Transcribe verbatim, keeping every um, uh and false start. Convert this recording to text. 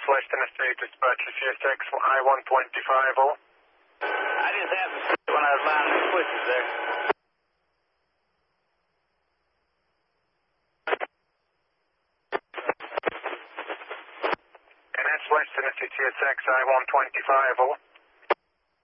West Tennessee, dispatch C S X I one twenty-five, oh. I just happened to see it when I was buying the switches there. And that's West Tennessee, C S X I one twenty-five, oh.